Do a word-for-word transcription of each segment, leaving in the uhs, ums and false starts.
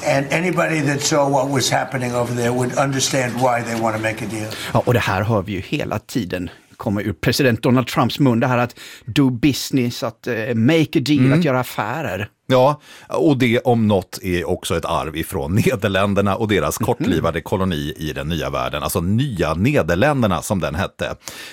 And anybody that saw what was happening over there would understand why they want to make a deal. Ja, och det här hör vi ju hela tiden komma ur president Donald Trumps mun, det här att do business, att uh, make a deal, mm. att göra affärer. Ja, och det om något är också ett arv ifrån Nederländerna och deras kortlivade koloni i den nya världen, alltså Nya Nederländerna som den hette.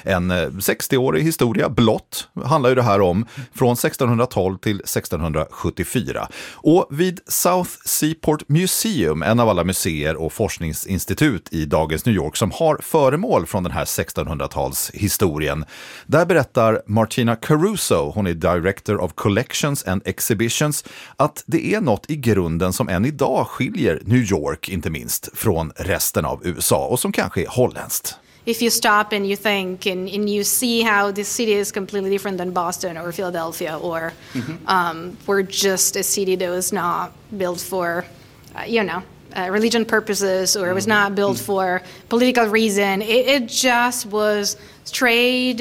En sextioårig historia blott handlar ju det här om från sextonhundratolv till sextonhundrasjuttiofyra. Och vid South Seaport Museum, en av alla museer och forskningsinstitut i dagens New York som har föremål från den här sextonhundratalshistorien, där berättar Martina Caruso, hon är Director of Collections and Exhibitions, att det är något i grunden som än idag skiljer New York, inte minst, från resten av U S A och som kanske är holländskt. If you stop and you think and, and you see how this city is completely different than Boston or Philadelphia or mm-hmm. um, we're just a city that was not built for, uh, you know, Uh, religion purposes, or it was not built for political reason. It, it just was trade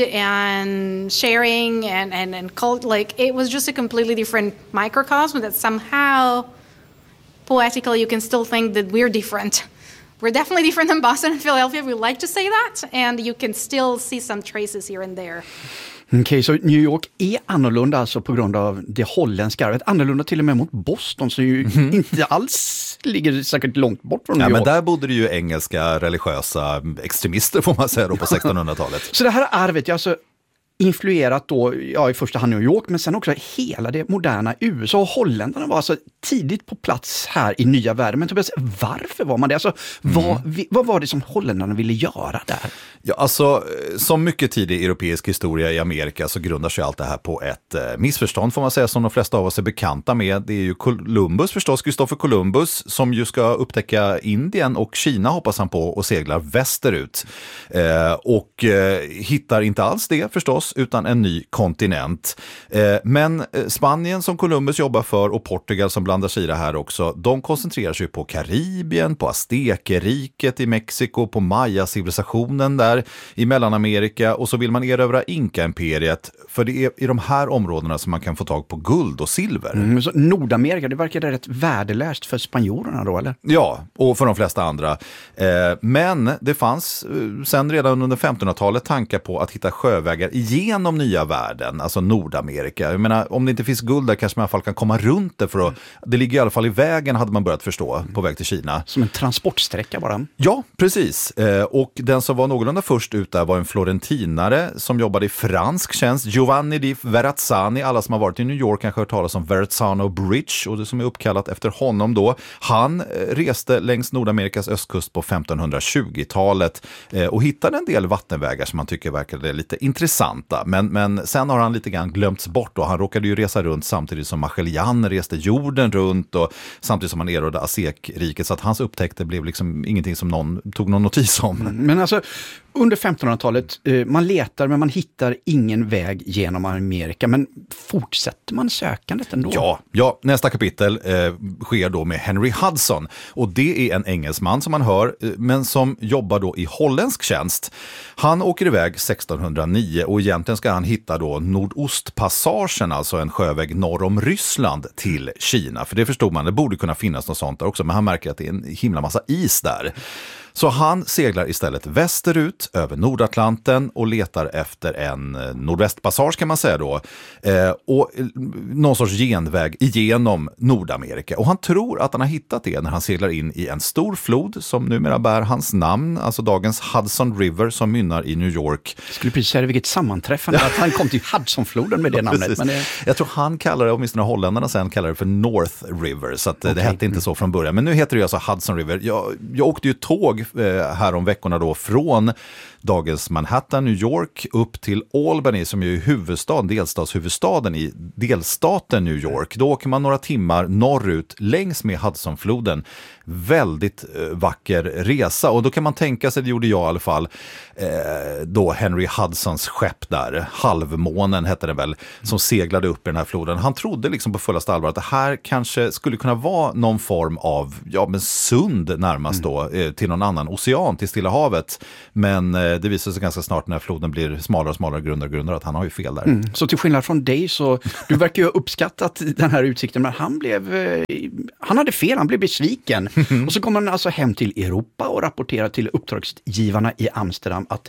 and sharing and, and, and cult. Like, it was just a completely different microcosm that somehow, poetically, you can still think that we're different. We're definitely different than Boston and Philadelphia. We like to say that. And you can still see some traces here and there. Okej, okay, så New York är annorlunda alltså på grund av det holländska arvet. Annorlunda till och med mot Boston, som ju mm. inte alls ligger säkert långt bort från New York. Ja, men där bodde det ju engelska religiösa extremister, får man säga, då på sextonhundratalet. Så det här arvet är alltså influerat då, ja, i första hand New York, men sen också hela det moderna U S A. Och holländarna var alltså tidigt på plats här i nya världen. Men Tobias, varför var man det? Alltså, mm. vad, vad var det som holländarna ville göra där? Ja, alltså, som mycket tidig europeisk historia i Amerika så grundar sig allt det här på ett eh, missförstånd, får man säga, som de flesta av oss är bekanta med. Det är ju Columbus förstås, Christopher Columbus, som ju ska upptäcka Indien och Kina, hoppas han på, och seglar västerut. Eh, och eh, hittar inte alls det förstås, utan en ny kontinent. Eh, men eh, Spanien som Columbus jobbar för och Portugal som blandar sig i det här också, de koncentrerar sig på Karibien, på Aztekeriket i Mexiko, på Maya-civilisationen där i Mellanamerika, och så vill man erövra Inka-imperiet, för det är i de här områdena som man kan få tag på guld och silver. Mm, så Nordamerika, det verkar rätt värdelöst för spanjorerna då, eller? Ja, och för de flesta andra. Eh, men det fanns eh, sen redan under femtonhundratalet tankar på att hitta sjövägar genom nya världen, alltså Nordamerika. Jag menar, om det inte finns guld där kanske man i alla fall kan komma runt det, för att, det ligger i alla fall i vägen, hade man börjat förstå, på väg till Kina. Som en transportsträcka bara. Ja, precis. Eh, och den som var någorlunda först ut där var en florentinare som jobbade i fransk tjänst, Giovanni di Verrazzani. Alla som har varit i New York kanske har hört talas om Verrazzano Bridge, och det som är uppkallat efter honom då. Han eh, reste längs Nordamerikas östkust på femtonhundratjugotalet eh, och hittade en del vattenvägar som man tycker verkade lite intressanta. Men, men sen har han lite grann glömts bort, och han råkade ju resa runt samtidigt som Magellan reste jorden runt, och samtidigt som han erövrade Azekriket, så att hans upptäckter blev liksom ingenting som någon tog någon notis om. Men alltså, under femtonhundratalet, eh, man letar men man hittar ingen väg genom Amerika. Men fortsätter man sökandet ändå? Ja, ja nästa kapitel eh, sker då med Henry Hudson. Och det är en engelsman som man hör, eh, men som jobbar då i holländsk tjänst. Han åker iväg sextonhundranio, och egentligen ska han hitta då Nordostpassagen, alltså en sjöväg norr om Ryssland till Kina. För det förstod man, det borde kunna finnas något sånt där också, men han märker att det är en himla massa is där. Så han seglar istället västerut över Nordatlanten och letar efter en nordvästpassage, kan man säga då. Eh, och någon sorts genväg igenom Nordamerika. Och han tror att han har hittat det när han seglar in i en stor flod som numera bär hans namn, alltså dagens Hudson River, som mynnar i New York. Jag skulle precis säga vilket sammanträffande att han kom till Hudsonfloden med det namnet. Men det... Jag tror han kallar det, åtminstone holländarna sen kallar det för North River, så att okay. Det hette inte så från början. Men nu heter det alltså Hudson River. Jag, jag åkte ju tåg här om veckorna då från dagens Manhattan, New York, upp till Albany, som är huvudstaden, delstatshuvudstaden i delstaten New York. Då åker man några timmar norrut längs med Hudsonfloden. Väldigt eh, vacker resa, och då kan man tänka sig, det gjorde jag i alla fall, eh, då Henry Hudsons skepp där, Halvmånen hette det väl, som seglade upp i den här floden. Han trodde liksom på fullaste allvar att det här kanske skulle kunna vara någon form av, ja men sund närmast då, eh, till någon annan ocean till Stilla havet. Men det visar sig ganska snart när floden blir smalare och smalare, grundare och grundare, att han har ju fel där. Mm. Så till skillnad från dig så, du verkar ju ha uppskattat den här utsikten, men han blev, eh, han hade fel, han blev besviken. Och så kommer han alltså hem till Europa och rapporterar till uppdragsgivarna i Amsterdam att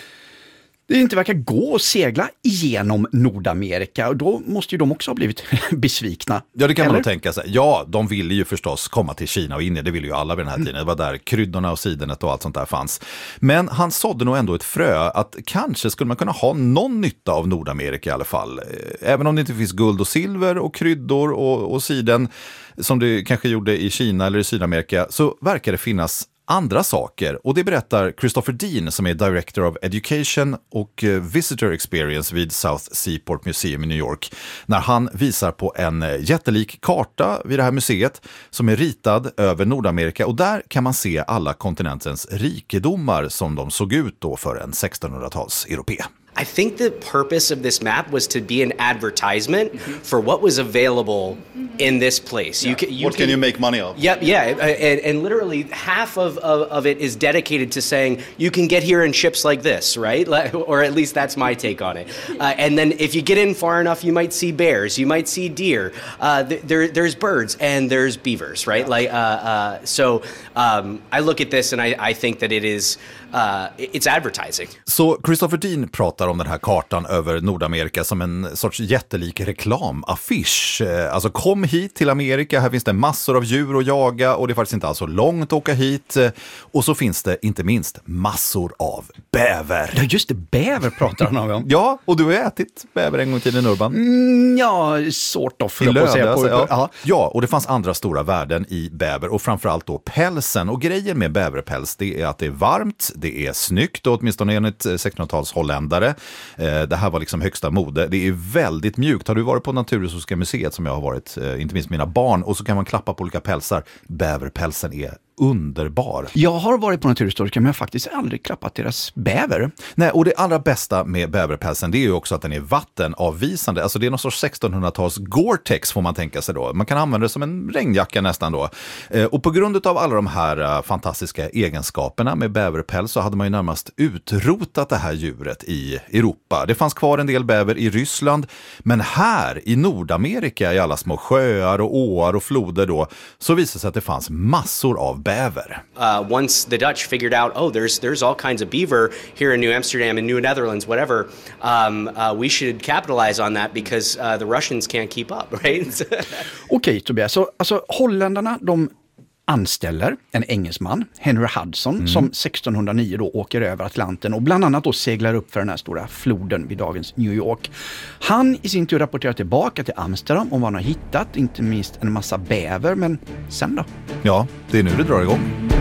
det inte verkar gå att segla igenom Nordamerika, och då måste ju de också ha blivit besvikna. Ja, det kan Eller? man nog tänka sig. Ja, de ville ju förstås komma till Kina och Indien, det ville ju alla vid den här tiden. Det var där kryddorna och sidenet och allt sånt där fanns. Men han sådde nog ändå ett frö att kanske skulle man kunna ha någon nytta av Nordamerika i alla fall. Även om det inte finns guld och silver och kryddor och, och siden som det kanske gjorde i Kina eller i Sydamerika, så verkar det finnas andra saker, och det berättar Christopher Dean som är Director of Education och Visitor Experience vid South Seaport Museum i New York, när han visar på en jättelik karta vid det här museet som är ritad över Nordamerika, och där kan man se alla kontinentens rikedomar som de såg ut då för en sextonhundratals europé. I think the purpose of this map was to be an advertisement mm-hmm. for what was available in this place. Yeah. You can, you what can, can you make money of? Yep, yeah, and, and literally half of, of, of it is dedicated to saying you can get here in ships like this, right? Or at least that's my take on it. Uh, and then if you get in far enough, you might see bears, you might see deer. Uh, there, there's birds and there's beavers, right? Yeah. Like, uh, uh, so um, I look at this and I, I think that it is uh, it's advertising. Så Christopher Dean pratar om den här kartan över Nordamerika som en sorts jättelik reklamaffisch. Alltså kom hit till Amerika, här finns det massor av djur att jaga och det är faktiskt inte alls så långt att åka hit. Och så finns det inte minst massor av bäver. Ja, just det, bäver pratar han om. Ja, och du har ätit bäver en gång i tiden, Urban. Mm, ja, sort of. I Lövdö, på, ja. ja. ja, och det fanns andra stora värden i bäver och framförallt då pälsen. Och grejen med bäverpäls, det är att det är varmt, det är snyggt, och åtminstone enligt sextonhundratals holländare. Det här var liksom högsta mode. Det är väldigt mjukt. Har du varit på Naturhistoriska museet som jag har varit, inte minst mina barn, och så kan man klappa på olika pälsar. Bäverpälsen är underbar. Jag har varit på Naturhistoriska, men jag har faktiskt aldrig klappat deras bäver. Nej, och det allra bästa med bäverpälsen, det är ju också att den är vattenavvisande. Alltså det är någon sorts sextonhundratals Gore-Tex får man tänka sig då. Man kan använda det som en regnjacka nästan då. Och på grund av alla de här fantastiska egenskaperna med bäverpäls så hade man ju närmast utrotat det här djuret i Europa. Det fanns kvar en del bäver i Ryssland, men här i Nordamerika, i alla små sjöar och åar och floder då, så visade det sig att det fanns massor av bäver. Uh, once the Dutch figured out, oh, there's there's all kinds of beaver here in New Amsterdam and New Netherlands, whatever, um, uh, we should capitalize on that because uh, the Russians can't keep up, right? Okej, Tobias. Så alltså holländarna, de anställer en engelsman, Henry Hudson, mm. som sextonhundranio då åker över Atlanten och bland annat då seglar upp för den här stora floden vid dagens New York. Han i sin tur rapporterar tillbaka till Amsterdam om vad han har hittat, inte minst en massa bäver, men sen då? Ja, det är nu det drar igång.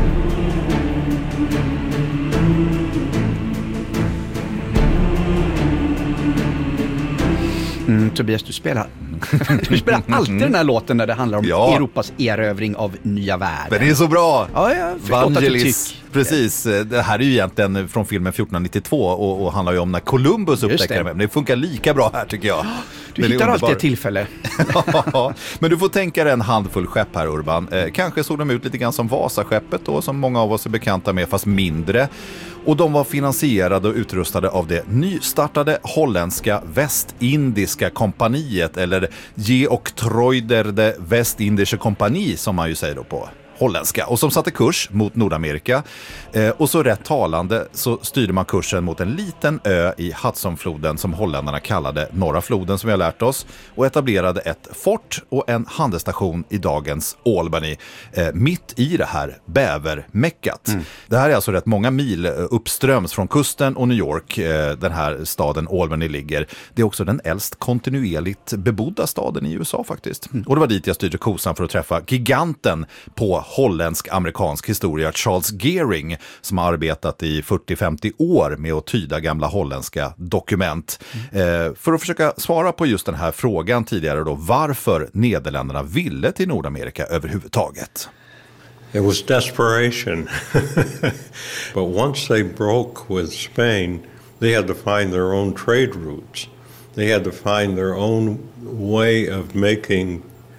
Mm, Tobias, du spelar du spelar alltid den här låten när det handlar om ja. Europas erövring av nya världen. Men det är så bra! Ja, jag förstår att du tycker. Precis, det här är ju egentligen från filmen fjortonhundranittiotvå och, och handlar ju om när Columbus upptäcker det. Men det funkar lika bra här tycker jag. Du hittar alltid ett tillfälle. Ja, men du får tänka dig en handfull skepp här, Urban. Eh, kanske såg de ut lite grann som Vasaskeppet då, som många av oss är bekanta med, fast mindre. Och de var finansierade och utrustade av det nystartade holländska Västindiska kompaniet, eller Geoctroyderde Westindische Kompani som man ju säger då på holländska, och som satte kurs mot Nordamerika. Eh, och så rätt talande så styrde man kursen mot en liten ö i Hudsonfloden som holländarna kallade Norra floden, som vi har lärt oss, och etablerade ett fort och en handelsstation i dagens Albany, eh, mitt i det här bävermäckat. Mm. Det här är alltså rätt många mil uppströms från kusten och New York, eh, den här staden Albany ligger. Det är också den äldst kontinuerligt bebodda staden i U S A faktiskt. Mm. Och det var dit jag styrde kosan för att träffa giganten på holländsk-amerikansk historia, Charles Gearing, som har arbetat i fyrtio till femtio år med att tyda gamla holländska dokument. Mm. Eh, för att försöka svara på just den här frågan tidigare då, varför Nederländerna ville till Nordamerika överhuvudtaget. It was desperation. But once they broke with Spain, they had to find their own trade routes. They had to find their own way of making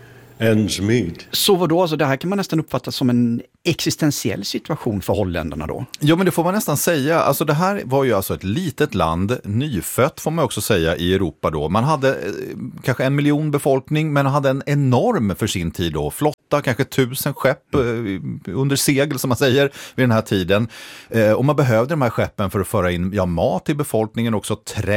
ends meet. Så vad då? Alltså, det här kan man nästan uppfatta som en existentiell situation för holländarna då? Ja, men det får man nästan säga. Alltså det här var ju alltså ett litet land, nyfött får man också säga i Europa då. Man hade eh, kanske en miljon befolkning, men hade en enorm för sin tid då, flotta, kanske tusen skepp eh, under segel som man säger vid den här tiden. Eh, och man behövde de här skeppen för att föra in ja, mat till befolkningen, också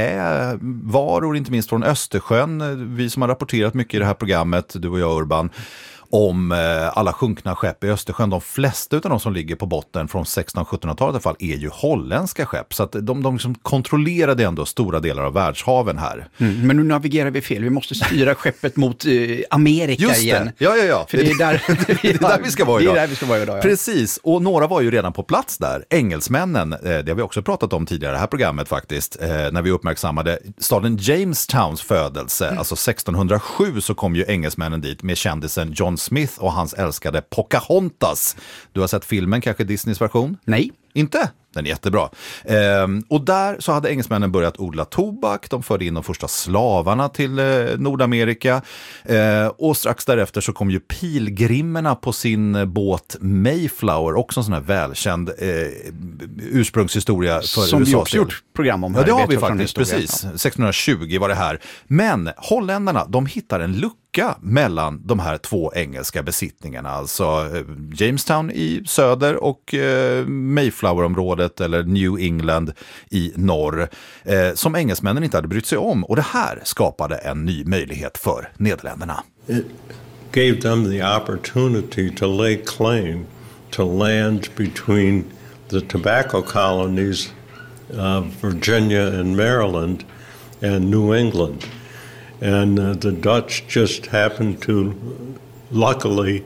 trävaror, inte minst från Östersjön. Vi som har rapporterat mycket i det här programmet, du och jag Urban, om eh, alla sjunkna skepp i Östersjön. De flesta av de som ligger på botten från sextonhundra-sjuttonhundratalet i alla fall är ju holländska skepp. Så att de, de liksom kontrollerade ändå stora delar av världshaven här. Mm, men nu navigerar vi fel. Vi måste styra skeppet mot eh, Amerika Just det. igen. Ja, ja, ja. För det är där, det är där vi ska vara idag. Det är där vi ska vara idag, ja. Precis, och några var ju redan på plats där. Engelsmännen, eh, det har vi också pratat om tidigare i det här programmet faktiskt, eh, när vi uppmärksammade staden Jamestowns födelse. Mm. Alltså sextonhundrasju så kom ju engelsmännen dit med kändisen John Smith och hans älskade Pocahontas. Du har sett filmen, kanske Disneys version? Nej. Inte? Den är jättebra. Ehm, och där så hade engelsmännen börjat odla tobak. De förde in de första slavarna till eh, Nordamerika. Ehm, och strax därefter så kom ju pilgrimerna på sin båt Mayflower. Också en sån här välkänd eh, ursprungshistoria för Som U S A. vi också gjort program om här. Ja, det har vet vi jag från faktiskt. historien. Precis. sextonhundratjugo var det här. Men holländarna, de hittar en lucka mellan de här två engelska besittningarna. Alltså eh, Jamestown i söder och eh, Mayflower-området eller New England i norr, eh, som engelsmännen inte hade brytt sig om. Och det här skapade en ny möjlighet för Nederländerna. It gave them the opportunity to lay claim to land between the tobacco colonies of Virginia and Maryland and New England. And uh, the Dutch just happened to, luckily,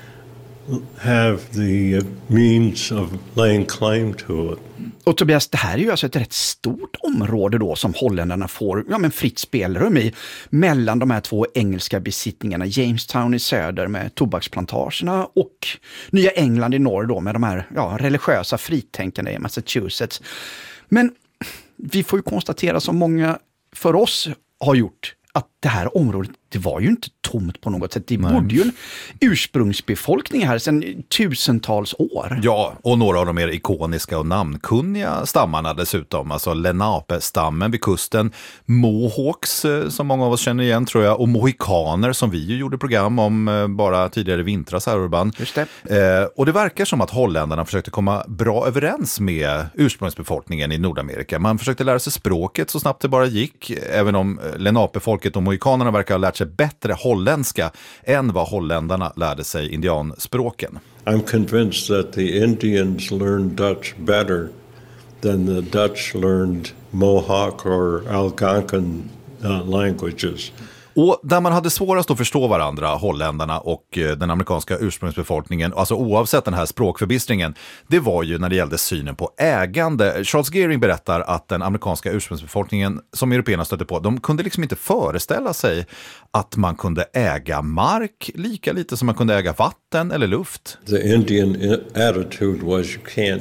have the means of laying claim to it. Och Tobias, det här är ju alltså ett rätt stort område då som holländarna får ja, men fritt spelrum i mellan de här två engelska besittningarna, Jamestown i söder med tobaksplantagerna och Nya England i norr då med de här ja, religiösa fritänkande i Massachusetts. Men vi får ju konstatera som många för oss har gjort att det här området, det var ju inte tomt på något sätt. Det bodde ju en ursprungsbefolkning här sedan tusentals år. Ja, och några av de mer ikoniska och namnkunniga stammarna dessutom. Alltså Lenape-stammen vid kusten, Mohawks som många av oss känner igen tror jag, och mohikaner som vi ju gjorde program om bara tidigare vintras här, Urban. Just det. Eh, och det verkar som att holländarna försökte komma bra överens med ursprungsbefolkningen i Nordamerika. Man försökte lära sig språket så snabbt det bara gick, även om Lenape-folket och mohikanerna verkar ha lärt sig bättre holländska än vad holländarna lärde sig indianspråken. I'm convinced that the Indians learned Dutch better than the Dutch learned Mohawk or Algonquin uh, languages. Och där man hade svårast att förstå varandra, holländarna och den amerikanska ursprungsbefolkningen, alltså oavsett den här språkförbistringen, det var ju när det gällde synen på ägande. Charles Gearing berättar att den amerikanska ursprungsbefolkningen som européerna stötte på, de kunde liksom inte föreställa sig att man kunde äga mark lika lite som man kunde äga vatten eller luft. The Indian attitude was you can't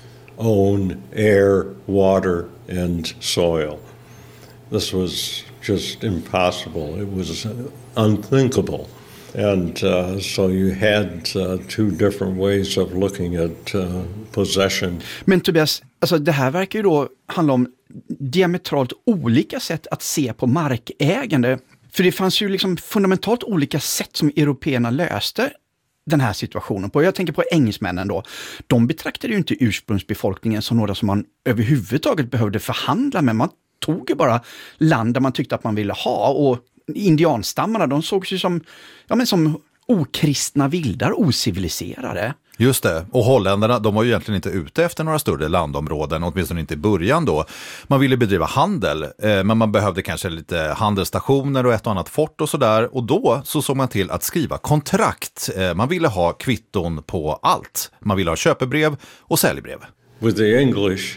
own air, water and soil. This was just impossible. It was unthinkable. And uh, so you had uh, two different ways of looking at uh, possession. Men Tobias, alltså det här verkar ju då handla om diametralt olika sätt att se på markägande. För det fanns ju liksom fundamentalt olika sätt som européerna löste den här situationen på. Jag tänker på engelsmännen då. De betraktade ju inte ursprungsbefolkningen som några som man överhuvudtaget behövde förhandla med. Man tog ju bara land där man tyckte att man ville ha, och indianstammarna, de sågs ju som, ja, men som okristna vildar, ociviliserade. Just det, och holländarna, de var ju egentligen inte ute efter några större landområden, åtminstone inte i början då. Man ville bedriva handel, eh, men man behövde kanske lite handelsstationer och ett och annat fort och sådär. Och då så såg man till att skriva kontrakt. Eh, man ville ha kvitton på allt. Man ville ha köpebrev och säljbrev. With the English,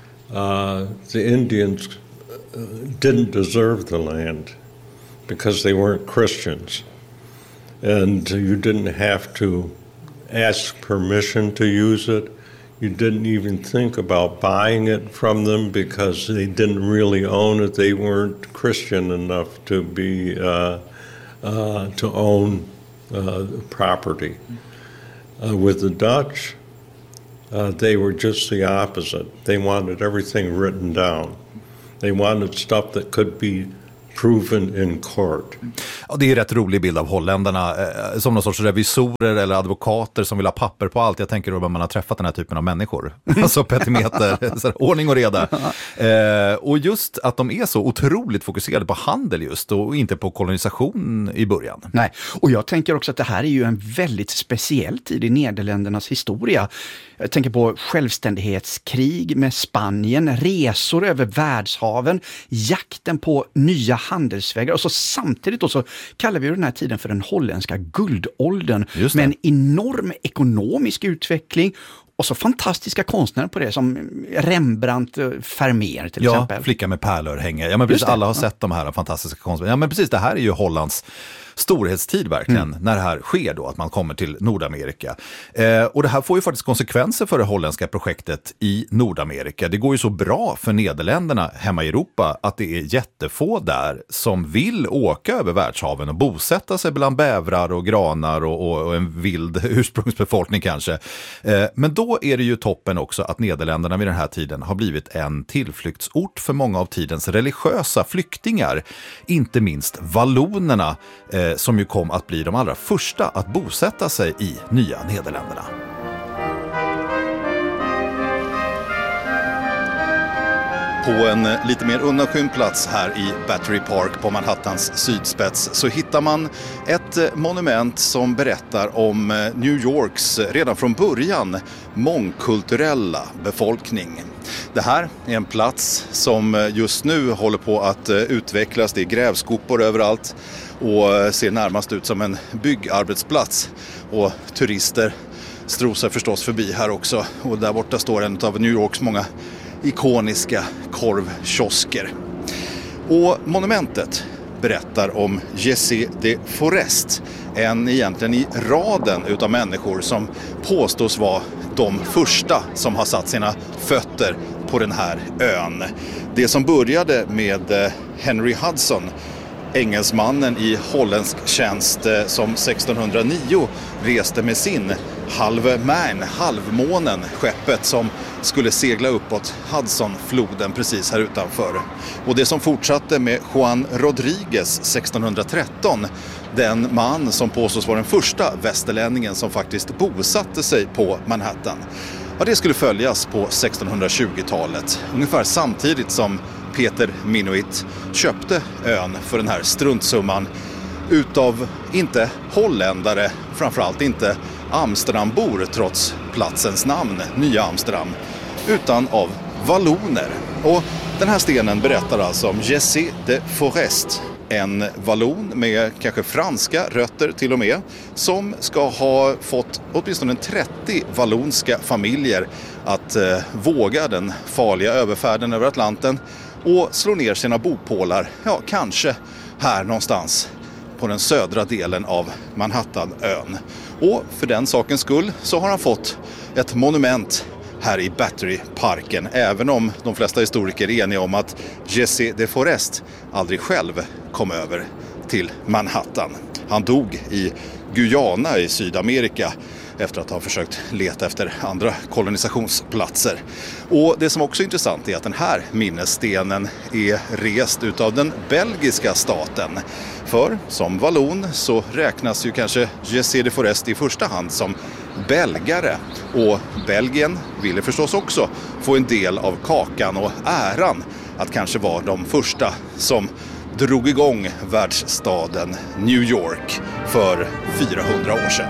uh, the Indians uh, didn't deserve the land because they weren't Christians. And you didn't have to ask permission to use it. You didn't even think about buying it from them because they didn't really own it. They weren't Christian enough to be uh, uh, to own uh, property. Uh, with the Dutch, uh, they were just the opposite. They wanted everything written down. They wanted stuff that could be proven in court. Ja, det är en rätt rolig bild av holländarna eh, som någon sorts revisorer eller advokater som vill ha papper på allt. Jag tänker då när man har träffat den här typen av människor. Alltså petimeter, så här, ordning och reda. Eh, och just att de är så otroligt fokuserade på handel just och inte på kolonisation i början. Nej, och jag tänker också att det här är ju en väldigt speciell tid i Nederländernas historia. Jag tänker på självständighetskrig med Spanien, resor över världshaven, jakten på nya handelsvägar och så samtidigt då så kallar vi den här tiden för den holländska guldåldern med en enorm ekonomisk utveckling och så fantastiska konstnärer på det som Rembrandt, Vermeer till ja, exempel. Ja, Flicka med pärlörhänge. Ja, men precis, alla har ja. sett de här fantastiska konstnärerna. Ja, men precis, det här är ju Hollands storhetstid verkligen, mm. när det här sker då, att man kommer till Nordamerika. Eh, och det här får ju faktiskt konsekvenser för det holländska projektet i Nordamerika. Det går ju så bra för Nederländerna hemma i Europa att det är jättefå där som vill åka över världshaven och bosätta sig bland bävrar och granar och, och, och en vild ursprungsbefolkning kanske. Eh, men då är det ju toppen också att Nederländerna vid den här tiden har blivit en tillflyktsort för många av tidens religiösa flyktingar, inte minst vallonerna, eh, som ju kom att bli de allra första att bosätta sig i nya Nederländerna. På en lite mer undanskymd plats här i Battery Park på Manhattans sydspets så hittar man ett monument som berättar om New Yorks redan från början mångkulturella befolkning. Det här är en plats som just nu håller på att utvecklas. Det är grävskopor överallt och ser närmast ut som en byggarbetsplats. Och turister strosar förstås förbi här också. Och där borta står en av New Yorks många ikoniska korvkiosker. Och monumentet berättar om Jesse de Forest, en egentligen i raden utav människor som påstås vara de första som har satt sina fötter på den här ön. Det som började med Henry Hudson, engelsmannen i holländsk tjänst som sextonhundranio reste med sin Halve Maan, halvmånen, skeppet som skulle segla uppåt Hudsonfloden precis här utanför. Och det som fortsatte med Juan Rodriguez sextonhundratretton, den man som påstås vara den första västerlänningen som faktiskt bosatte sig på Manhattan. Ja, det skulle följas på sextonhundratjugotalet, ungefär samtidigt som Peter Minuit köpte ön för den här struntsumman utav inte holländare, framförallt inte Amsterdambor trots platsens namn, Nya Amsterdam, utan av valloner. Och den här stenen berättar alltså om Jesse de Forest, en vallon med kanske franska rötter till och med, som ska ha fått åtminstone trettio vallonska familjer att eh, våga den farliga överfärden över Atlanten och slå ner sina bopålar, ja kanske här någonstans på den södra delen av Manhattanön. Och för den sakens skull så har han fått ett monument här i Battery-parken, även om de flesta historiker är eniga om att Jesse de Forest aldrig själv kom över till Manhattan. Han dog i Guyana i Sydamerika efter att ha försökt leta efter andra kolonisationsplatser. Och det som också är intressant är att den här minnesstenen är rest utav den belgiska staten. För som vallon så räknas ju kanske Jesse de Forest i första hand som belgare. Och Belgien ville förstås också få en del av kakan och äran att kanske vara de första som drog igång världsstaden New York för fyrahundra år sedan.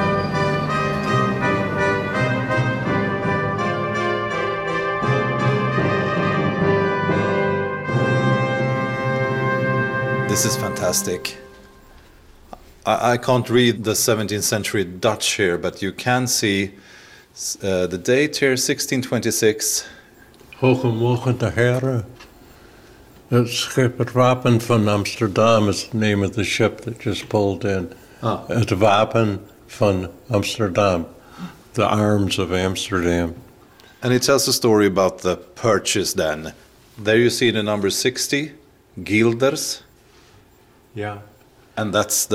This is fantastic. I, I can't read the seventeenth century Dutch here, but you can see uh, the date here, sixteen twenty-six. Hogemogen de Heren. Het schip, het wapen van Amsterdam is the name of the ship that just pulled in. Ah. Het wapen van Amsterdam. The arms of Amsterdam. And it tells a story about the purchase then. There you see the number sixty, guilders. Yeah. And that's the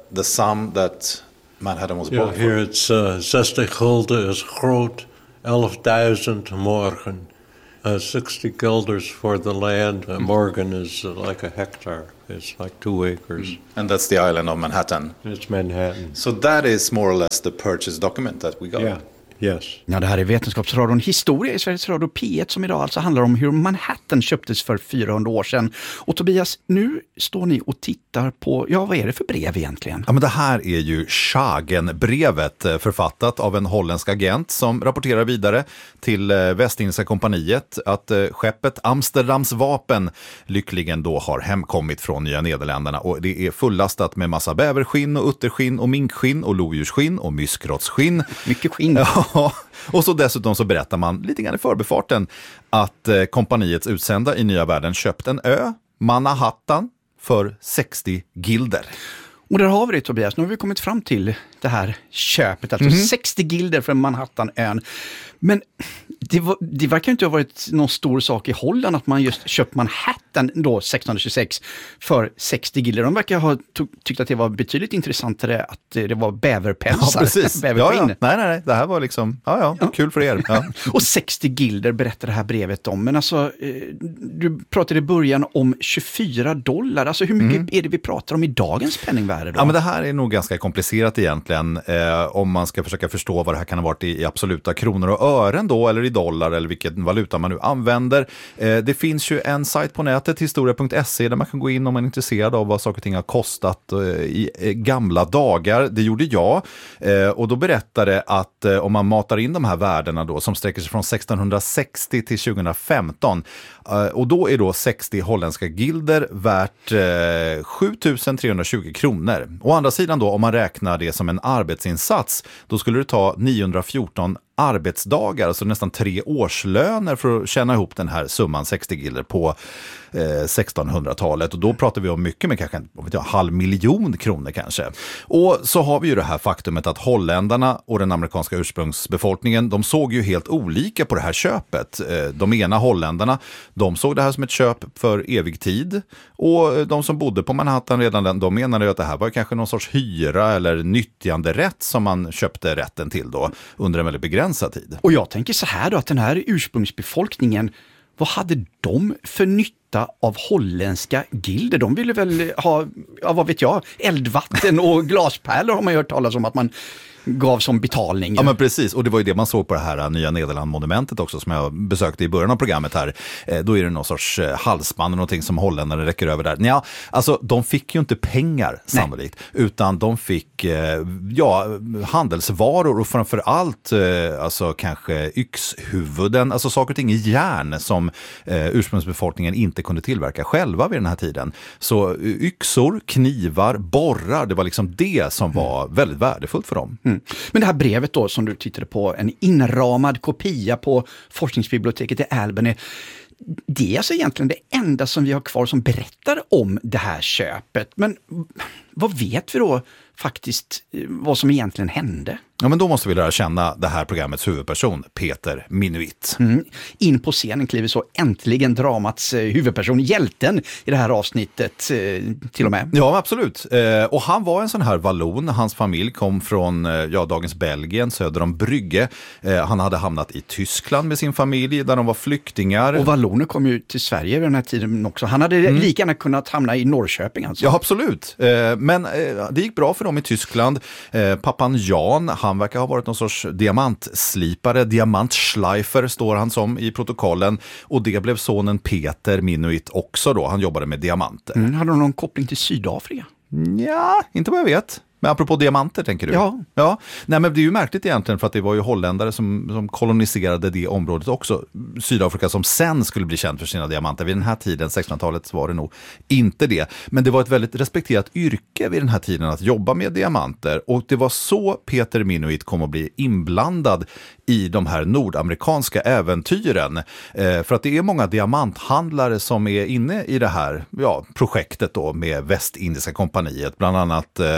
the sum that Manhattan was Yeah, bought for. here it's uh, zestig gulden is groot, elfduizend morgen. Uh, sixty guilders for the land. A morgen is uh, like a hectare. It's like two acres. And that's the island of Manhattan. It's Manhattan. So that is more or less the purchase document that we got. Yeah, yes. Ja, det här är Vetenskapsradion Historia i Sveriges Radio P ett som idag alltså handlar om hur Manhattan köptes för fyrahundra år sedan. Och Tobias, nu står ni och tittar på, ja vad är det för brev egentligen? Ja, men det här är ju Schagen-brevet, författat av en holländsk agent som rapporterar vidare till Västindiska kompaniet att skeppet Amsterdams vapen lyckligen då har hemkommit från Nya Nederländerna, och det är fullastat med massa bäverskinn och utterskinn och minkskinn och lodjursskinn och myskrottsskinn. Mycket skinn. Ja, och så dessutom så berättar man lite grann i förbifarten att eh, kompaniets utsända i Nya Världen köpt en ö, Manhattan, för sextio gilder. Och där har vi det, Tobias. Nu har vi kommit fram till det här köpet, alltså mm. sextio gilder för Manhattanön. Men det, var, det verkar inte ha varit någon stor sak i Holland att man just köpt Manhattan då sextonhundratjugosex för sextio gilder. De verkar ha tyckt att det var betydligt intressantare att det var bäverpälsar. Ja, precis. Ja, ja. Nej, nej, nej. Det här var liksom, ja, ja, ja. Kul för er. Ja. Och sextio gilder berättar det här brevet om. Men alltså, du pratade i början om tjugofyra dollar. Alltså hur mycket mm. är det vi pratar om i dagens penningvärde då? Ja, men det här är nog ganska komplicerat egentligen. Eh, om man ska försöka förstå vad det här kan ha varit i, i absoluta kronor och ören då, eller i dollar, eller vilken valuta man nu använder. Eh, det finns ju en sajt på nätet, historia punkt se, där man kan gå in om man är intresserad av vad saker och ting har kostat eh, i eh, gamla dagar. Det gjorde jag. Eh, och då berättade att eh, om man matar in de här värdena då, som sträcker sig från sextonhundrasextio till tjugohundrafemton, eh, och då är då sextio holländska gilder värt eh, sjutusen trehundratjugo kronor. Å andra sidan då, om man räknar det som en arbetsinsats, då skulle det ta niohundrafjorton arbetsdagar, alltså nästan tre årslöner för att tjäna ihop den här summan sextio gilder på eh, sextonhundratalet. Och då pratar vi om mycket, med kanske en vet jag, halv miljon kronor kanske. Och så har vi ju det här faktumet att holländarna och den amerikanska ursprungsbefolkningen, de såg ju helt olika på det här köpet. Eh, de ena holländarna, de såg det här som ett köp för evig tid, och de som bodde på Manhattan redan, de menade ju att det här var kanske någon sorts hyra eller nyttjanderätt som man köpte rätten till då under en väldigt begränsad tid. Och jag tänker så här då, att den här ursprungsbefolkningen, vad hade de för nytta av holländska gilder? De ville väl ha, ja, vad vet jag, eldvatten och glaspärlor har man hört talas om att man gav som betalning. Ja, men precis, och det var ju det man såg på det här Nya Nederland-monumentet också, som jag besökte i början av programmet här. Eh, då är det någon sorts eh, halsband och någonting som holländarna räcker över där. Ja, alltså de fick ju inte pengar sannolikt, Nej. utan de fick eh, ja, handelsvaror och framförallt eh, alltså kanske yxhuvuden, alltså saker och ting i järn som eh, ursprungsbefolkningen inte kunde tillverka själva vid den här tiden. Så eh, yxor, knivar, borrar, det var liksom det som var mm. väldigt värdefullt för dem. Mm. Men det här brevet då som du tittade på, en inramad kopia på forskningsbiblioteket i Albany, det är alltså egentligen det enda som vi har kvar som berättar om det här köpet. Men vad vet vi då faktiskt vad som egentligen hände? Ja, men då måste vi lära känna det här programmets huvudperson, Peter Minuit. Mm. In på scenen kliver så äntligen dramats eh, huvudperson, hjälten i det här avsnittet eh, till och med. Ja, absolut. Eh, och han var en sån här vallon. Hans familj kom från eh, ja, dagens Belgien, söder om Brygge. Eh, han hade hamnat i Tyskland med sin familj där de var flyktingar. Och valloner kom ju till Sverige vid den här tiden också. Han hade mm. lika gärna kunnat hamna i Norrköping alltså. Ja, absolut. Eh, men eh, det gick bra för dem i Tyskland. Eh, pappan Jan, han verkar ha varit någon sorts diamantslipare, diamantschleifer står han som i protokollen, och det blev sonen Peter Minuit också då. Han jobbade med diamanter. Mm, hade de någon koppling till Sydafrika? Ja, inte vad jag vet. Men apropå diamanter, tänker du? Ja. ja. Nej, men det är ju märkligt egentligen, för att det var ju holländare som, som koloniserade det området också. Sydafrika som sen skulle bli känd för sina diamanter. Vid den här tiden, sextonhundratalet, var det nog inte det. Men det var ett väldigt respekterat yrke vid den här tiden att jobba med diamanter. Och det var så Peter Minuit kom att bli inblandad i de här nordamerikanska äventyren. Eh, för att det är många diamanthandlare som är inne i det här ja, projektet då med Västindiska kompaniet. Bland annat eh,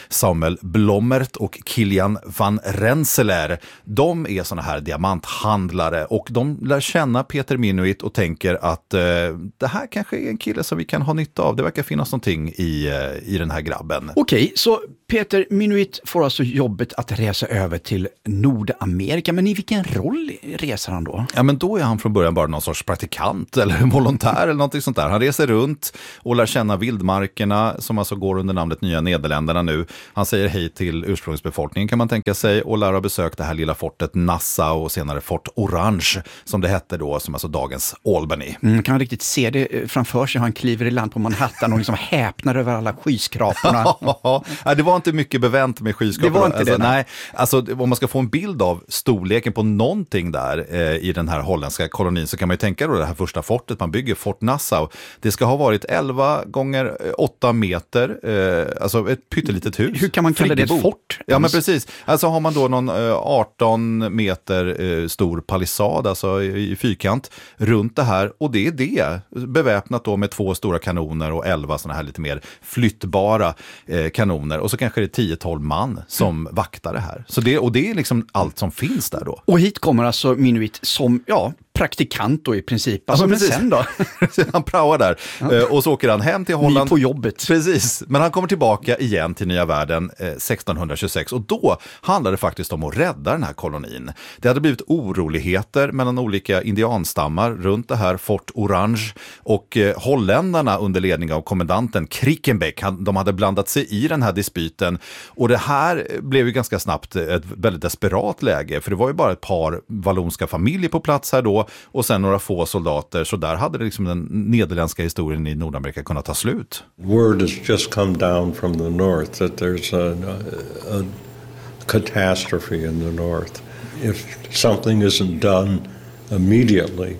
Samuel Blommert och Kilian van Rensselaer. De är såna här diamanthandlare och de lär känna Peter Minuit och tänker att eh, det här kanske är en kille som vi kan ha nytta av. Det verkar finnas någonting i, eh, i den här grabben. Okej, så Peter Minuit får alltså jobbet att resa över till Nordamerika, men i vilken roll reser han då? Ja, men då är han från början bara någon sorts praktikant eller volontär eller någonting sånt där. Han reser runt och lär känna vildmarkerna som alltså går under namnet Nya Nederländerna nu. Han säger hej till ursprungsbefolkningen kan man tänka sig och lär ha besökt det här lilla fortet Nassau och senare Fort Orange som det hette då, som alltså dagens Albany. Mm, kan man riktigt se det framför sig, han kliver i land på Manhattan och liksom häpnar över alla skyskraporna. Ja, det var inte mycket bevänt med skyskrapor. Det var inte alltså, det, nej. nej. Alltså, om man ska få en bild av storleken på någonting där eh, i den här holländska kolonin så kan man ju tänka då det här första fortet man bygger, Fort Nassau. Det ska ha varit elva gånger åtta meter, eh, alltså ett pyttelitet hus. Hur kan man kalla det ett fort? Ja, men precis. Alltså har man då någon eh, arton meter eh, stor palissad, alltså i, i fyrkant, runt det här. Och det är det, beväpnat då med två stora kanoner och elva sådana här lite mer flyttbara eh, kanoner. Och så kanske det är tio tolv man som mm. vaktar det här. Så det, och det är liksom allt som finns där då. Och hit kommer alltså Minuit som, ja, praktikant då i princip. Alltså, ja, men sen då? Han praoar där. Ja. Och så åker han hem till Holland. Ny på jobbet. Precis. Men han kommer tillbaka igen till nya världen eh, sexton tjugosex. Och då handlar det faktiskt om att rädda den här kolonin. Det hade blivit oroligheter mellan olika indianstammar runt det här Fort Orange. Och eh, holländarna under ledning av kommendanten Krickenbeck, han, de hade blandat sig i den här dispyten. Och det här blev ju ganska snabbt ett väldigt desperat läge. För det var ju bara ett par vallonska familjer på plats här då. Och sen några få soldater, så där hade det liksom den nederländska historien i Nordamerika kunnat ta slut. Word has just come down from the north that there's a, a, a catastrophe in the north. If something isn't done immediately,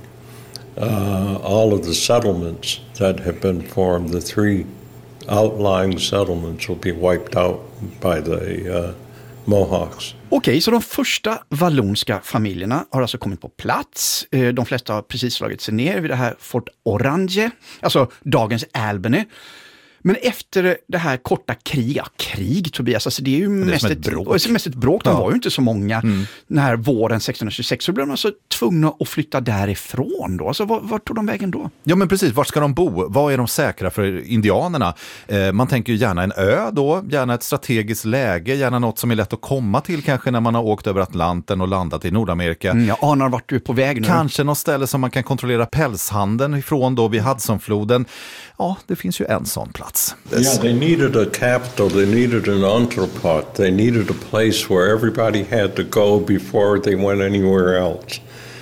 uh, all of the settlements that have been formed, the three outlying settlements will be wiped out by the uh, Mohawks. Okej, så de första vallonska familjerna har alltså kommit på plats. De flesta har precis slagit sig ner vid det här Fort Orange, alltså dagens Albany. Men efter det här korta krig, ja, krig Tobias, alltså det är ju det är mest, ett bråk. mest ett bråk. De ja. var ju inte så många. Mm. Den här våren sexton tjugosex så blev de alltså tvungna att flytta därifrån då. Alltså var, var tog de vägen då? Ja, men precis, vart ska de bo? Vad är de säkra för indianerna? Eh, man tänker ju gärna en ö då, gärna ett strategiskt läge, gärna något som är lätt att komma till kanske när man har åkt över Atlanten och landat i Nordamerika. Mm, jag anar vart du är på väg nu. Kanske något ställe som man kan kontrollera pälshandeln ifrån då vid Hudsonfloden. Ja, det finns ju en sån plats. Yeah, they needed a capital, they needed an entrepot, they needed a place where everybody had to go before they went anywhere else.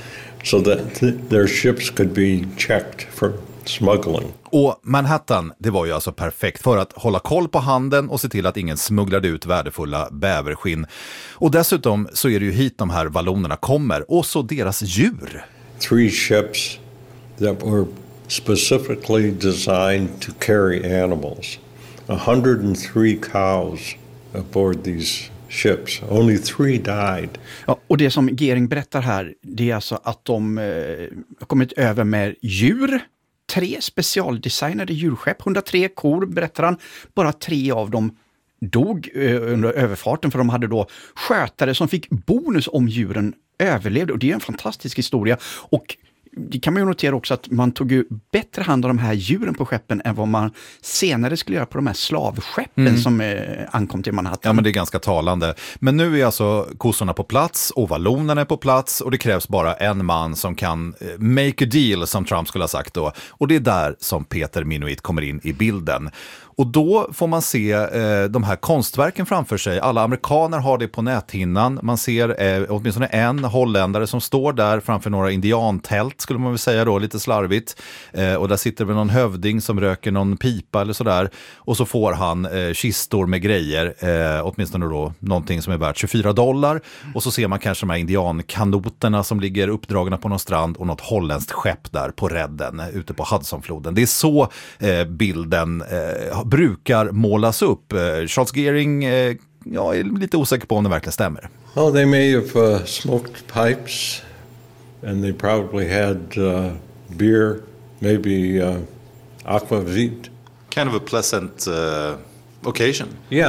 So that th- their ships could be checked for smuggling. Och Manhattan, det var ju alltså perfekt för att hålla koll på handeln och se till att ingen smugglade ut värdefulla bäverskinn. Och dessutom så är det ju hit de här vallonerna kommer, och så deras djur. Three ships that were specifically designed to carry animals. one hundred three cows aboard these ships. Only three died. Ja, och det som Gering berättar här, det är alltså att de eh, har kommit över med djur. Tre specialdesignade djurskepp, hundratre kor berättar han. Bara tre av dem dog eh, under överfarten, för de hade då skötare som fick bonus om djuren överlevde. Och det är en fantastisk historia. Och det kan man ju notera också att man tog ju bättre hand om de här djuren på skeppen än vad man senare skulle göra på de här slavskeppen mm. som eh, ankom till Manhattan. Ja, men det är ganska talande. Men nu är alltså kossorna på plats och vallonerna är på plats och det krävs bara en man som kan eh, make a deal, som Trump skulle ha sagt då. Och det är där som Peter Minuit kommer in i bilden. Och då får man se eh, de här konstverken framför sig. Alla amerikaner har det på näthinnan. Man ser eh, åtminstone en holländare som står där framför några indiantält, skulle man väl säga då, lite slarvigt. Eh, och där sitter väl någon hövding som röker någon pipa eller sådär. Och så får han eh, kistor med grejer, eh, åtminstone då någonting som är värt tjugofyra dollar. Och så ser man kanske de här indiankanoterna som ligger uppdragna på någon strand och något holländskt skepp där på redden eh, ute på Hudsonfloden. Det är så eh, bilden eh, brukar målas upp. Charles Gering, eh, jag är lite osäker på om det verkligen stämmer. Oh, they may have uh, smoked pipes and they probably had uh, beer, maybe uh, aquavit. Kind of a pleasant uh, occasion. Yeah,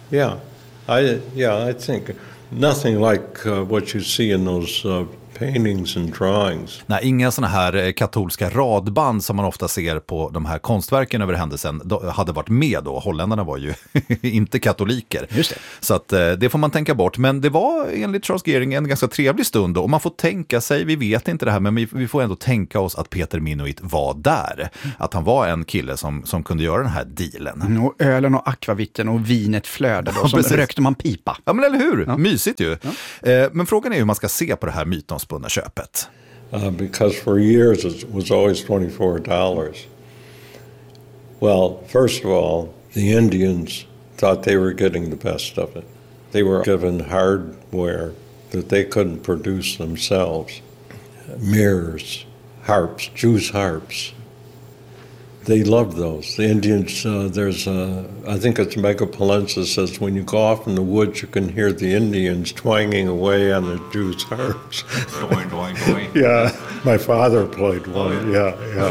Yeah, I yeah I think nothing like uh, what you see in those uh, paintings and drawings. Nej, inga såna här eh, katolska radband som man ofta ser på de här konstverken över händelsen då, hade varit med då. Holländarna var ju inte katoliker. Just det. Så att, eh, det får man tänka bort. Men det var enligt Charles Gehring en ganska trevlig stund då. Och man får tänka sig, vi vet inte det här, men vi, vi får ändå tänka oss att Peter Minuit var där. Att han var en kille som, som kunde göra den här dealen. Mm, och ölen och akvavitten och vinet flödade och Ja, så precis. rökte man pipa. Ja, men eller hur? Ja. Mysigt ju. Ja. Eh, men frågan är hur man ska se på det här mytomspunna köpet. Uh, because for years it was always twenty-four dollars. Well, first of all, the Indians thought they were getting the best of it. They were given hardware that they couldn't produce themselves. Mirrors, harps, Jews' harps. They loved those. The Indians, uh, there's a, I think it's Megapolensis says, when you go off in the woods, you can hear the Indians twanging away on the Jews' harps. Doing, doing, doing. Yeah, my father played one, yeah, yeah.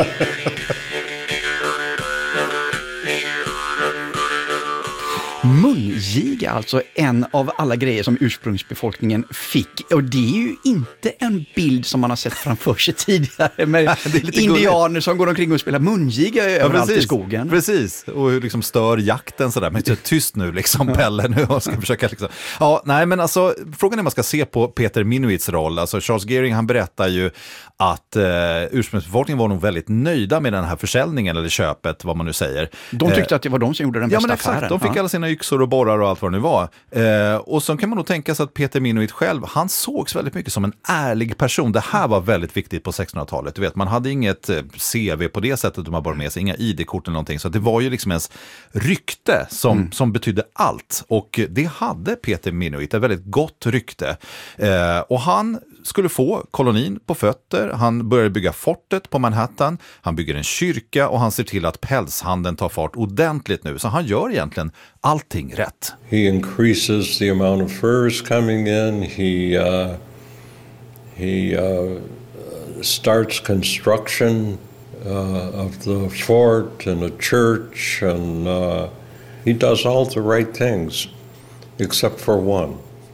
Mungiga, alltså en av alla grejer som ursprungsbefolkningen fick. Och det är ju inte en bild som man har sett framför sig tidigare med indianer gulligt. Som går omkring och spelar mungiga Ja, överallt precis, i skogen. Precis, och hur liksom stör jakten sådär. Men tyst nu liksom, Pelle, nu jag ska försöka liksom. Ja, nej men alltså, frågan är om man ska se på Peter Minuits roll. Alltså Charles Gehring, han berättar ju att eh, ursprungsbefolkningen var nog väldigt nöjda med den här försäljningen eller köpet, vad man nu säger. De tyckte eh, att det var de som gjorde den ja, bästa men exakt, affären. de fick ja. alla sina yxor och borrar och allt vad det nu var. Eh, och så kan man nog tänka sig att Peter Minuit själv, han sågs väldigt mycket som en ärlig person. Det här var väldigt viktigt på sextonhundratalet. Du vet, man hade inget eh, C V på det sättet, man bara med sig, inga I D-kort eller någonting. Så det var ju liksom ens rykte som, mm. som betydde allt. Och det hade Peter Minuit, ett väldigt gott rykte. Eh, och han skulle få kolonin på fötter. Han började bygga fortet på Manhattan. Han bygger en kyrka och han ser till att pälshandeln tar fart ordentligt nu. Så han gör egentligen allting rätt. He increases the amount of furs coming in. He uh, he uh, starts construction uh, of the fort and a church, and uh, he does all the right things except for one.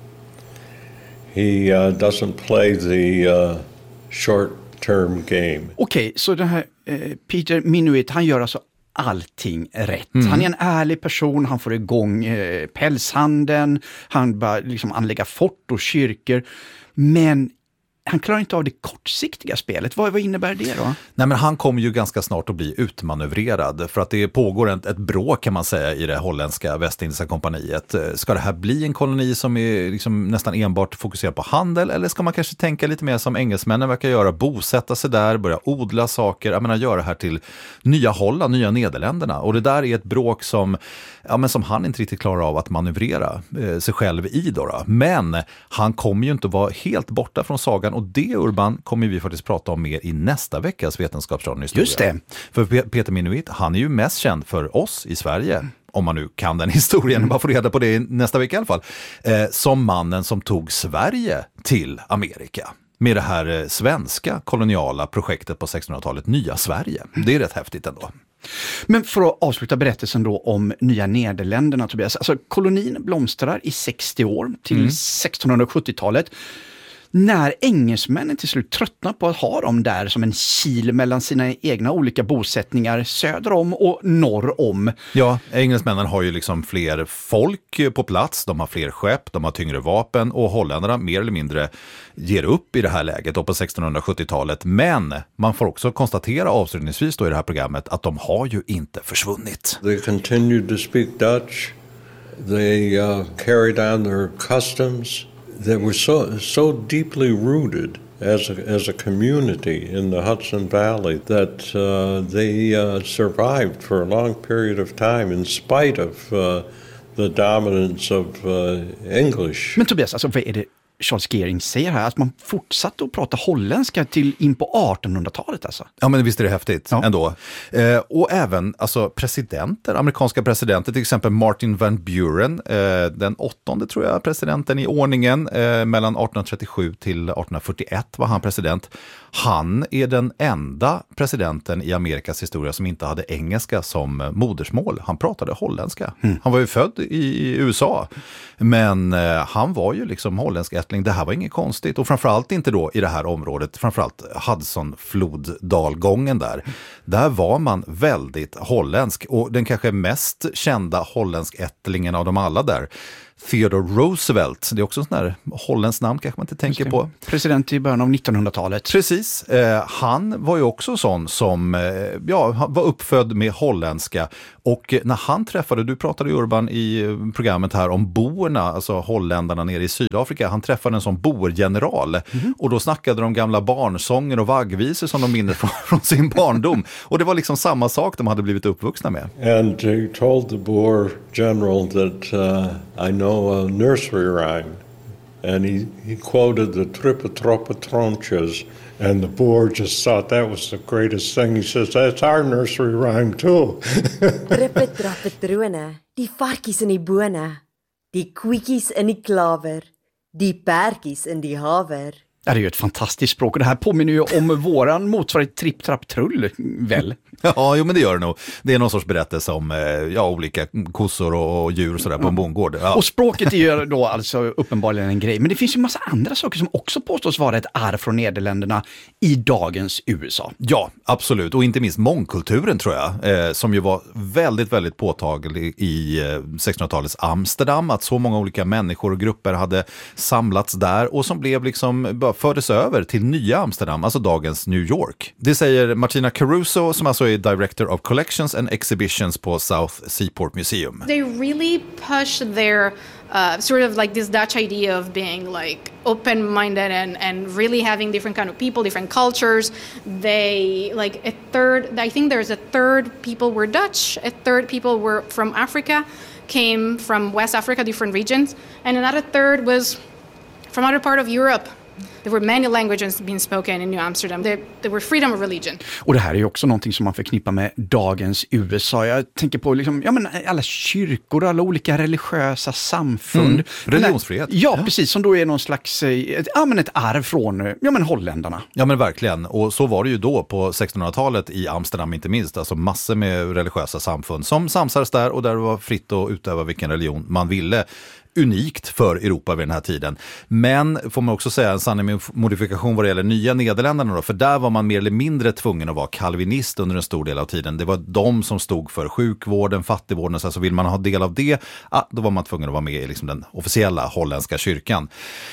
He uh, doesn't play the uh, short-term game. Okej, okay, så den här eh, Peter Minuit, han gör alltså allting rätt. Mm. Han är en ärlig person, han får igång eh, pälshandeln, han börjar liksom anlägga fort och kyrkor, men han klarar inte av det kortsiktiga spelet. Vad, vad innebär det då? Nej, men han kommer ju ganska snart att bli utmanövrerad för att det pågår ett, ett bråk kan man säga i det holländska västindiska kompaniet. Ska det här bli en koloni som är liksom nästan enbart fokuserad på handel, eller ska man kanske tänka lite mer som engelsmännen verkar göra, bosätta sig där, börja odla saker, jag menar göra det här till nya Holland, nya Nederländerna, och det där är ett bråk som, ja, men som han inte riktigt klarar av att manövrera eh, sig själv i då, då. Men han kommer ju inte vara helt borta från sagan. Och det, Urban, kommer vi faktiskt prata om mer i nästa veckas Vetenskapsradion historia. Just det. För Peter Minuit, han är ju mest känd för oss i Sverige, om man nu kan den historien, bara får reda på det nästa vecka i alla fall, eh, som mannen som tog Sverige till Amerika. Med det här eh, svenska koloniala projektet på sextonhundratalet, Nya Sverige. Det är rätt häftigt ändå. Men för att avsluta berättelsen då om Nya Nederländerna, Tobias. Alltså kolonin blomstrar i sextio år till mm. sextonhundrasjuttiotalet. När engelsmännen till slut tröttnar på att ha dem där som en kil mellan sina egna olika bosättningar söder om och norr om. Ja, engelsmännen har ju liksom fler folk på plats, de har fler skepp, de har tyngre vapen, och holländarna mer eller mindre ger upp i det här läget då på sextonhundrasjuttiotalet. Men man får också konstatera avslutningsvis då i det här programmet att de har ju inte försvunnit. They continued to speak Dutch. They uh, carried on their customs. They were so so deeply rooted as a, as a community in the Hudson Valley that uh, they uh, survived for a long period of time in spite of uh, the dominance of uh, English. Men Tobias, alltså vad är det Charles Gehring säger här, att man fortsatte att prata holländska till in på artonhundratalet alltså. Ja, men visst är det häftigt Ja. ändå. Eh, och även alltså, presidenter, amerikanska presidenter, till exempel Martin Van Buren, eh, den åttonde tror jag presidenten i ordningen, eh, mellan arton trettiosju till arton fyrtioett var han president. Han är den enda presidenten i Amerikas historia som inte hade engelska som modersmål. Han pratade holländska. Mm. Han var ju född i, i U S A, men eh, han var ju liksom holländsk ättling. Det här var inget konstigt, och framförallt inte då i det här området, framförallt Hudson-floddalgången där. Där var man väldigt holländsk, och den kanske mest kända holländsk ättlingen av dem alla där, Theodore Roosevelt, det är också en sån där holländsk namn kanske man inte tänker på. President i början av nittonhundratalet. Precis, eh, han var ju också sån som eh, ja, var uppfödd med holländska, och när han träffade, du pratade ju Urban i programmet här om boerna, alltså holländarna nere i Sydafrika, han träffade en sån boergeneral, mm-hmm. och då snackade de gamla barnsånger och vaggvisor som de minns från, från sin barndom, och det var liksom samma sak de hade blivit uppvuxna med. And he told the Boer general that uh, I know a nursery rhyme, and he, he quoted the Trippe Troppe Tronches, and the Boer just thought that was the greatest thing. He says, that's our nursery rhyme too. Trippe trappe trone, die varkies in die bone, die koetjies in die klaver, die perkies in die haver. Det är ju ett fantastiskt språk, och det här påminner ju om våran motsvarighet Tripp Trapp Trull, väl? Ja, jo, men det gör det nog. Det är någon sorts berättelse om ja, olika kossor och djur och sådär på en bondgård. Ja. Och språket är ju då alltså uppenbarligen en grej, men det finns ju massa andra saker som också påstås vara ett arv från Nederländerna i dagens U S A. Ja, absolut. Och inte minst mångkulturen tror jag, eh, som ju var väldigt, väldigt påtaglig i eh, sextonhundratalets Amsterdam, att så många olika människor och grupper hade samlats där, och som blev liksom bara fördes över till nya Amsterdam, alltså dagens New York. Det säger Martina Caruso, som alltså är Director of Collections and Exhibitions på South Seaport Museum. They really push their uh, sort of like this Dutch idea of being like open-minded and, and really having different kind of people, different cultures. They like a third, I think there's a third people were Dutch, a third people were from Africa, came from West Africa, different regions, and another third was from other part of Europe. There were many languages being spoken in New Amsterdam. There, there were freedom of religion. Och det här är ju också någonting som man förknippar med dagens U S A. Jag tänker på liksom, ja, men alla kyrkor, alla olika religiösa samfund. Mm. Religionsfrihet. Ja, ja, precis. Som då är någon slags ett, ja, men ett arv från ja, men holländarna. Ja, men verkligen. Och så var det ju då på sextonhundratalet i Amsterdam inte minst. Alltså massor med religiösa samfund som samsades där, och där det var fritt att utöva vilken religion man ville. Unikt för Europa vid den här tiden. Men får man också säga en sanning med modifikation vad det gäller nya Nederländerna då, för där var man mer eller mindre tvungen att vara kalvinist under en stor del av tiden. Det var de som stod för sjukvården, fattigvården, så alltså vill man ha del av det, ah, då var man tvungen att vara med i liksom den officiella holländska kyrkan.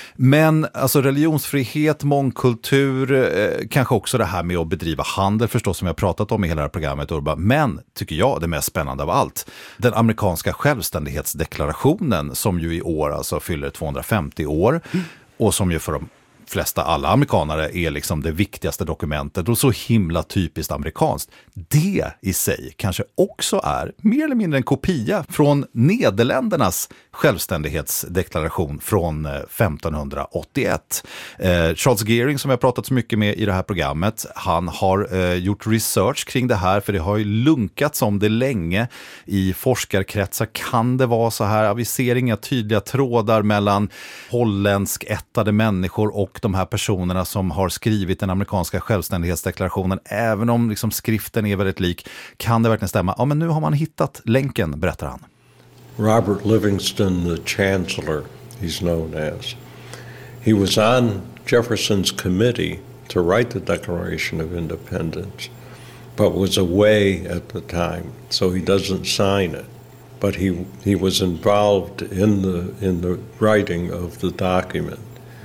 Men alltså religionsfrihet, mångkultur, eh, kanske också det här med att bedriva handel förstås, som jag pratat om i hela det här programmet, Urba. Men tycker jag det mest spännande av allt, den amerikanska självständighetsdeklarationen, som ju i år alltså fyller tvåhundrafemtio år, mm. och som ju för de flesta alla amerikanare är liksom det viktigaste dokumentet, och så himla typiskt amerikanskt. Det i sig kanske också är mer eller mindre en kopia från Nederländernas självständighetsdeklaration från femtonhundraåttioett. Eh, Charles Gehring, som jag pratat så mycket med i det här programmet, han har eh, gjort research kring det här, för det har ju lunkats om det länge i forskarkretsar. Kan det vara så här? Vi ser inga tydliga trådar mellan holländsk ättade människor och de här personerna som har skrivit den amerikanska självständighetsdeklarationen, även om liksom skriften är väldigt lik. Kan det verkligen stämma? Ja, men nu har man hittat länken, berättar han. Robert Livingston, the chancellor, he's known as. He was on Jefferson's committee to write the Declaration of Independence, but was away at the time, so he doesn't sign it. But he he was involved in the in the writing of the document.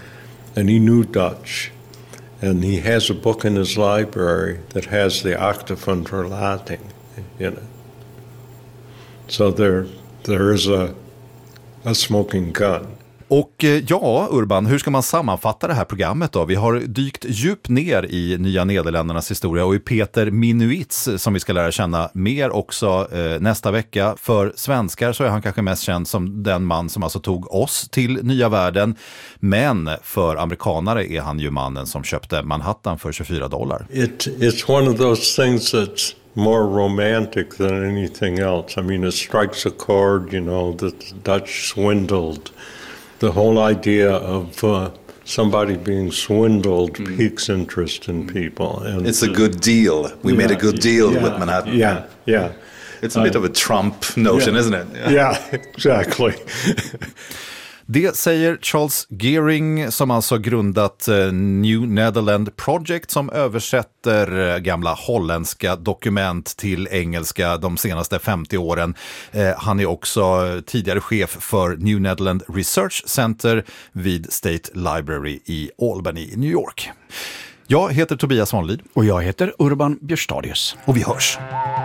And he knew Dutch, and he has a book in his library that has the Acta van Verlating in it. So there, there is a, a smoking gun. Och eh, ja, Urban, hur ska man sammanfatta det här programmet då? Vi har dykt djupt ner i Nya Nederländernas historia och i Peter Minuits som vi ska lära känna mer också eh, nästa vecka. För svenskar så är han kanske mest känd som den man som alltså tog oss till nya världen. Men för amerikanare är han ju mannen som köpte Manhattan för tjugofyra dollar. It, it's one of those things that's more romantic than anything else. I mean, it strikes a chord, you know, that the Dutch swindled. The whole idea of uh, somebody being swindled mm. piques interest in people. And it's a good deal. We yeah, made a good deal yeah, with Manhattan. Yeah, yeah. It's a uh, bit of a Trump notion, yeah, isn't it? Yeah, yeah exactly. Det säger Charles Gearing som alltså grundat New Netherland Project som översätter gamla holländska dokument till engelska de senaste femtio åren. Han är också tidigare chef för New Netherland Research Center vid State Library i Albany i New York. Jag heter Tobias Vanlid. Och jag heter Urban Björstadius. Och vi hörs.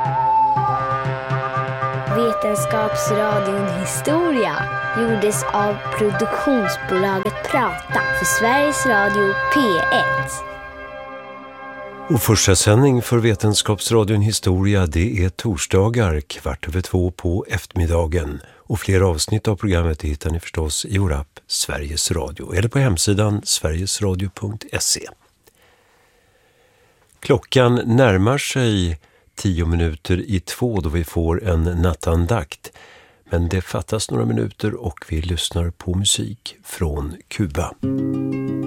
Vetenskapsradion Historia gjordes av produktionsbolaget Prata för Sveriges Radio P ett. Och första sändning för Vetenskapsradion Historia det är torsdagar kvart över två på eftermiddagen. Och fler avsnitt av programmet hittar ni förstås i vår app Sveriges Radio eller på hemsidan sverigesradio punkt se. Klockan närmar sig tio minuter i två då vi får en nattandakt. Men det fattas några minuter och vi lyssnar på musik från Kuba.